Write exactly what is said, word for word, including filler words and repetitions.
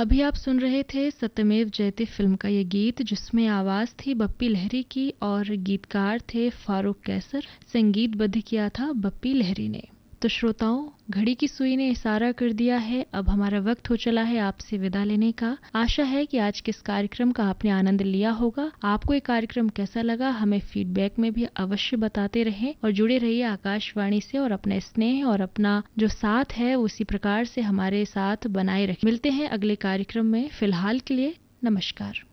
अभी आप सुन रहे थे सत्यमेव जयते फिल्म का ये गीत, जिसमें आवाज थी बप्पी लहरी की और गीतकार थे फारूक कैसर। संगीतबद्ध किया था बप्पी लहरी ने। तो श्रोताओं, घड़ी की सुई ने इशारा कर दिया है, अब हमारा वक्त हो चला है आपसे विदा लेने का। आशा है कि आज के इस कार्यक्रम का आपने आनंद लिया होगा। आपको ये कार्यक्रम कैसा लगा हमें फीडबैक में भी अवश्य बताते रहें और जुड़े रहिए आकाशवाणी से और अपने स्नेह और अपना जो साथ है उसी प्रकार से हमारे साथ बनाए रखें। मिलते हैं अगले कार्यक्रम में। फिलहाल के लिए नमस्कार।